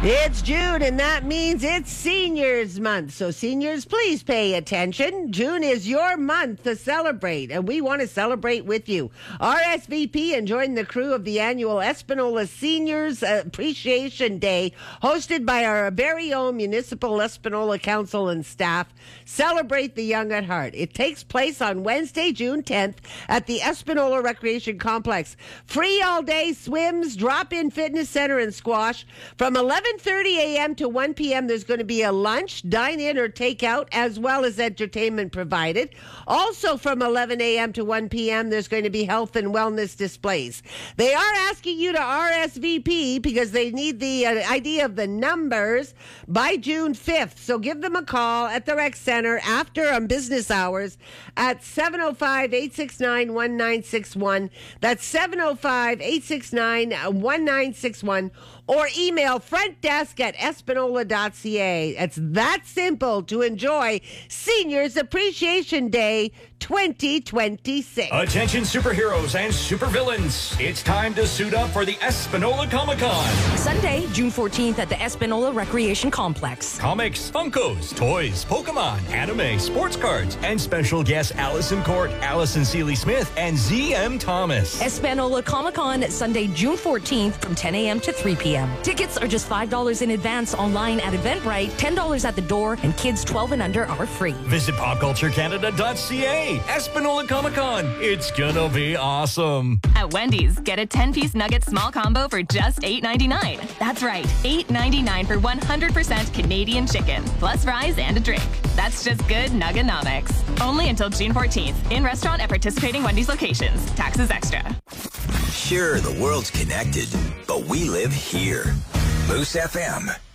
It's June, and that means it's Seniors Month. So, seniors, please pay attention. June is your month to celebrate, and we want to celebrate with you. RSVP and join the crew of the annual Espanola Seniors Appreciation Day, hosted by our very own Municipal Espanola Council and staff. Celebrate the young at heart. It takes place on Wednesday, June 10th at the Espanola Recreation Complex. Free all-day swims, drop-in fitness center, and squash. From 11:30 a.m. to 1 p.m., there's going to be a lunch, dine-in, or takeout, as well as entertainment provided. Also, from 11 a.m. to 1 p.m., there's going to be health and wellness displays. They are asking you to RSVP because they need the idea of the numbers by June 5th. So give them a call at the rec center after business hours at 705-869-1961. That's 705-869-1961. Or email frontdesk@espanola.ca. It's that simple to enjoy Seniors Appreciation Day 2026. Attention superheroes and supervillains. It's time to suit up for the Espanola Comic-Con. Sunday, June 14th at the Espanola Recreation Complex. Comics, Funkos, toys, Pokemon, anime, sports cards, and special guests Allison Court, Allison Seeley-Smith, and Z.M. Thomas. Espanola Comic-Con, Sunday, June 14th from 10 a.m. to 3 p.m. Tickets are just $5 in advance online at Eventbrite, $10 at the door, and kids 12 and under are free. Visit popculturecanada.ca. Espanola Comic-Con. It's gonna be awesome. At Wendy's, get a 10-piece nugget small combo for just $8.99. That's right, $8.99 for 100% Canadian chicken, plus fries and a drink. That's just good Nugganomics. Only until June 14th. In restaurant at participating Wendy's locations. Taxes extra. Sure, the world's connected, but we live here. Moose FM.